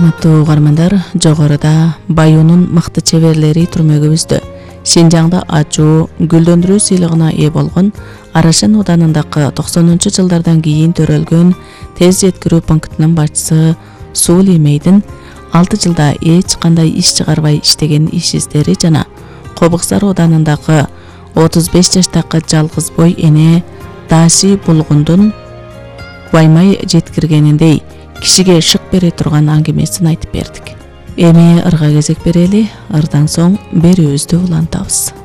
Урматтуу угармандар, жогоруда Баюнун мыкты чеберлери түрмөгүбүздө Шинжаңда ачуу гүлдөндүрүү сыйлыгына ээ болгон Арашан ауданындагы 90-жылдардан кийин төрөлгөн тез жеткирүү пунктунун башчысы Суули Мейдин 6 жылда эч кандай иш чыгарбай иштеген иш издери жана Кобуксар ауданындагы 35 жаштагы жалгыз бой эне Даси Булгундун Ваймай жеткиргениндей кишиге шык бере турган аңгемесин айтып бердик. Эми ырга кезек берели, ырдан соң берүүбүздү улантабыз.